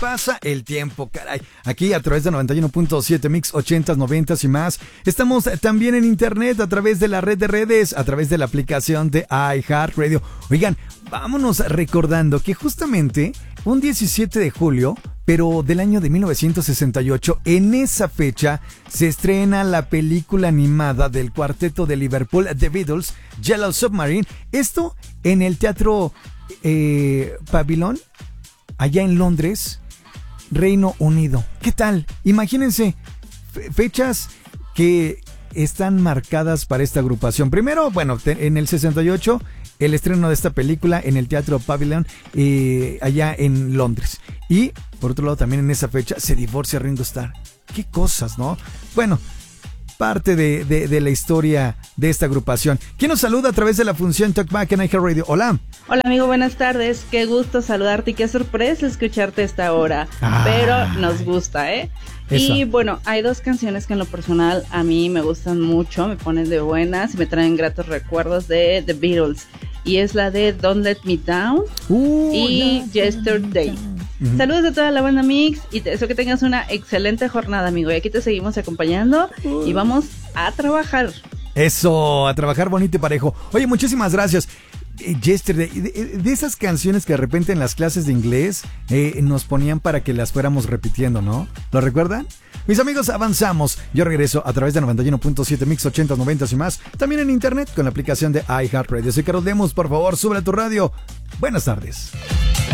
pasa el tiempo, caray. Aquí a través de 91.7 Mix 80s, 90s y más. Estamos también en internet a través de la red de redes, a través de la aplicación de iHeartRadio. Oigan, vámonos recordando que justamente un 17 de julio, pero del año de 1968, en esa fecha se estrena la película animada del cuarteto de Liverpool, The Beatles, Yellow Submarine. Esto en el Teatro Pavilion, allá en Londres, Reino Unido. ¿Qué tal? Imagínense, fechas que están marcadas para esta agrupación. Primero, bueno, en el 68, el estreno de esta película en el Teatro Pavilion, allá en Londres. Y, por otro lado, también en esa fecha se divorcia Ringo Starr. Qué cosas, ¿no? Bueno, parte de la historia de esta agrupación. ¿Quién nos saluda a través de la función Talkback en iHeartRadio? Hola. Hola amigo, buenas tardes. Qué gusto saludarte y qué sorpresa escucharte a esta hora. Pero nos gusta, ¿eh? Eso. Y bueno, hay dos canciones que en lo personal a mí me gustan mucho, me ponen de buenas y me traen gratos recuerdos de The Beatles. Y es la de Don't Let Me Down y Yesterday. Saludos a toda la banda Mix y te deseo que tengas una excelente jornada, amigo. Y aquí te seguimos acompañando y vamos a trabajar. Eso, a trabajar bonito y parejo. Oye, muchísimas gracias. Yesterday, de esas canciones que de repente en las clases de inglés nos ponían para que las fuéramos repitiendo, ¿no? ¿Lo recuerdan? Mis amigos, avanzamos. Yo regreso a través de 91.7 Mix 80s, 90s y más. También en internet con la aplicación de iHeartRadio. Así que nos vemos, por favor, sube a tu radio. Buenas tardes.